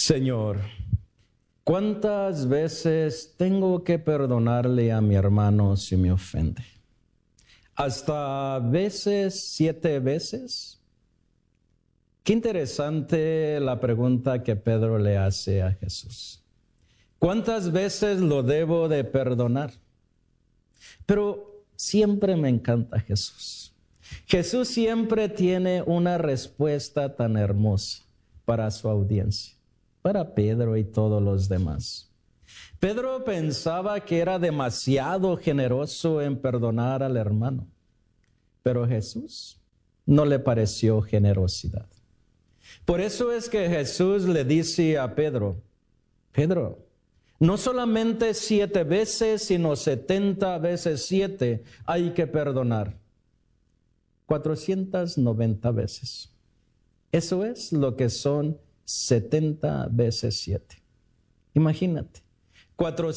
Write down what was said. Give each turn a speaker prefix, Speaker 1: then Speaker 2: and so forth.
Speaker 1: Señor, ¿cuántas veces tengo que perdonarle a mi hermano si me ofende? ¿Hasta veces 7 veces? Qué interesante la pregunta que Pedro le hace a Jesús. ¿Cuántas veces lo debo de perdonar? Pero siempre me encanta Jesús. Jesús siempre tiene una respuesta tan hermosa para su audiencia, para Pedro y todos los demás. Pedro pensaba que era demasiado generoso en perdonar al hermano, pero Jesús no le pareció generosidad. Por eso es que Jesús le dice a Pedro, Pedro, no solamente 7 veces, sino 70 veces 7 hay que perdonar. 490 veces. Eso es lo que son 70 veces 7. Imagínate.